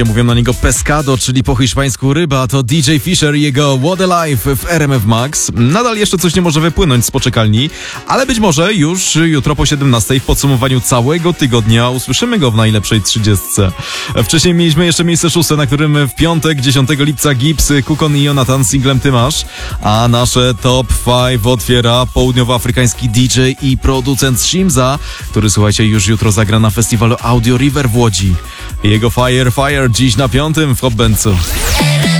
Ludzie mówią na niego pescado, czyli po hiszpańsku ryba. To DJ Fisher i jego What a Life w RMF Max. Nadal jeszcze coś nie może wypłynąć z poczekalni, ale być może już jutro po 17 w podsumowaniu całego tygodnia usłyszymy go w najlepszej 30. Wcześniej mieliśmy jeszcze miejsce 6, na którym w piątek 10 lipca Gibbs, Kukon i Jonathan singlem Ty masz, a nasze top 5 otwiera południowoafrykański DJ i producent Shimza, który słuchajcie już jutro zagra na festiwalu Audio River w Łodzi. Jego Fire dziś na 5 w Hot Bencu.